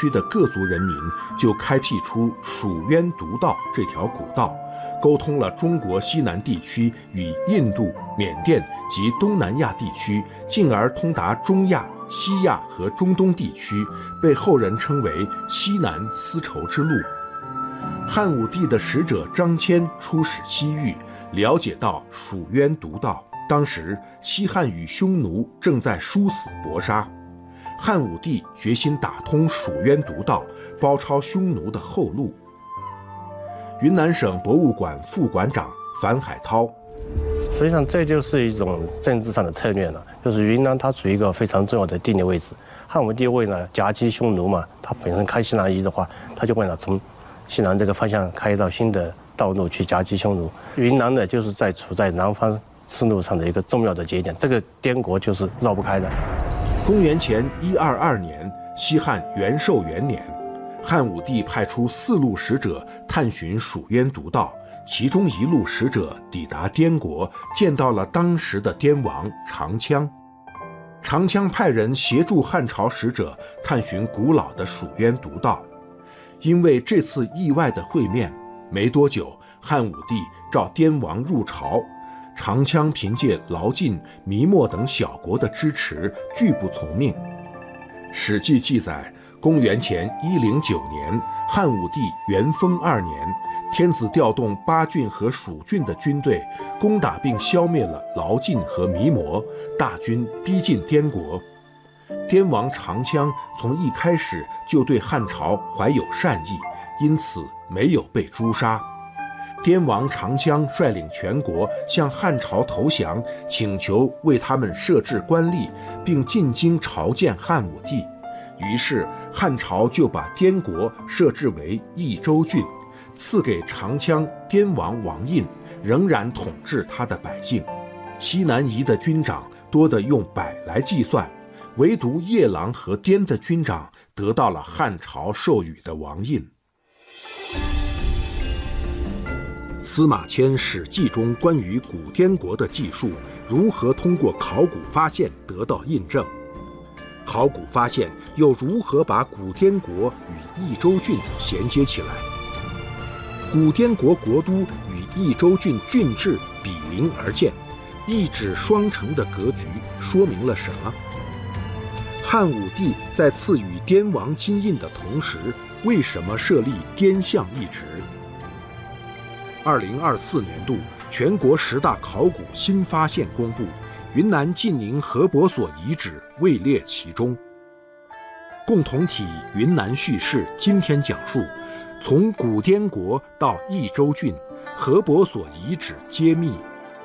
区的各族人民就开辟出蜀渊独道这条古道，沟通了中国西南地区与印度、缅甸及东南亚地区，进而通达中亚、西亚和中东地区，被后人称为西南丝绸之路。汉武帝的使者张骞出使西域，了解到蜀渊独道，当时西汉与匈奴正在殊死搏杀，汉武帝决心打通蜀渊独道，包抄匈奴的后路。云南省博物馆副馆长樊海涛， 实际上这就是一种政治上的策略了，就是云南它处于一个非常重要的地理位置。汉武帝为了夹击匈奴嘛，他本身开西南夷的话，他就为了从西南这个方向开一道新的道路去夹击匈奴。云南呢，就是处在南方丝路上的一个重要的节点，这个滇国就是绕不开的。 公元前122年，西汉元寿元年，汉武帝派出4路使者探寻蜀渊独道，其中1路使者抵达滇国，见到了当时的滇王长枪。长枪派人协助汉朝使者探寻古老的蜀渊独道。因为这次意外的会面，没多久，汉武帝召滇王入朝，长枪凭借劳晋、弥墨等小国的支持，拒不从命。《史记》记载，公元前109年，汉武帝元丰2年，天子调动巴郡和蜀郡的军队，攻打并消灭了劳晋和弥摩，大军逼近滇国。滇王长枪从一开始就对汉朝怀有善意，因此没有被诛杀。滇王长枪率领全国向汉朝投降，请求为他们设置官吏，并进京朝见汉武帝。于是汉朝就把滇国设置为益州郡，赐给长枪滇王王印，仍然统治他的百姓。西南夷的军长多得用百来计算，唯独夜郎和滇的军长得到了汉朝授予的王印。司马迁《史记》中关于古滇国的记述，如何通过考古发现得到印证？考古发现又如何把古滇国与益州郡衔接起来？古滇国国都与益州郡郡治比邻而建，一指双城的格局说明了什么？汉武帝在赐予滇王金印的同时，为什么设立滇相一职？2024年度全国10大考古新发现公布，云南晋宁河伯所遗址位列其中。共同体云南叙事今天讲述，从古滇国到益州郡，河伯所遗址揭秘。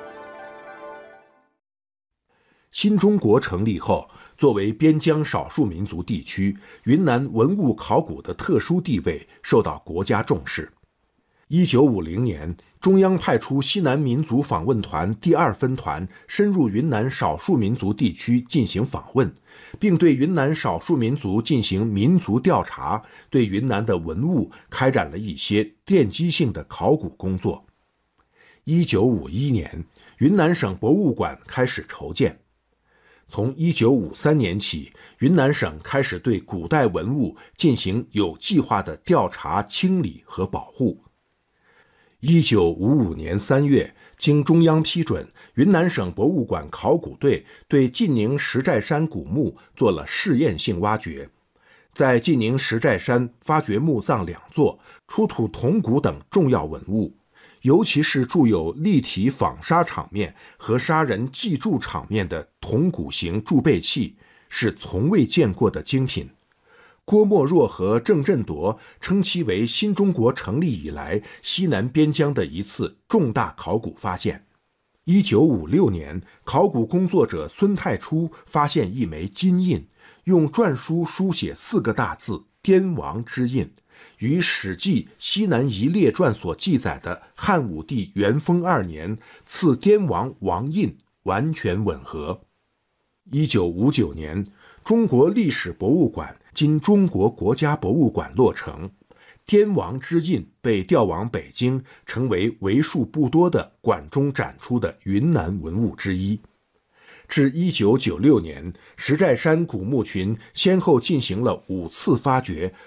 新中国成立后，作为边疆少数民族地区，云南文物考古的特殊地位受到国家重视。1950年，中央派出西南民族访问团第2分团深入云南少数民族地区进行访问，并对云南少数民族进行民族调查，对云南的文物开展了一些奠基性的考古工作。1951年，云南省博物馆开始筹建。从1953年起，云南省开始对古代文物进行有计划的调查、清理和保护。1955年3月，经中央批准，云南省博物馆考古队对晋宁石寨山古墓做了试验性挖掘，在晋宁石寨山发掘墓葬2座，出土铜鼓等重要文物，尤其是铸有立体纺纱场面和杀人祭柱场面的铜鼓形铸贝器，是从未见过的精品。郭沫若和郑振铎称其为新中国成立以来西南边疆的一次重大考古发现。1956年，考古工作者孙太初发现一枚金印，用篆书书写4个大字“滇王之印”，与《史记·西南夷列传》所记载的汉武帝元丰2年赐滇王王印完全吻合。1959年，中国历史博物馆经中国国家博物馆落成，滇王之印被调往北京，成为为数不多的馆中展出的云南文物之一。至1996年，石寨山古墓群先后进行了5次发掘，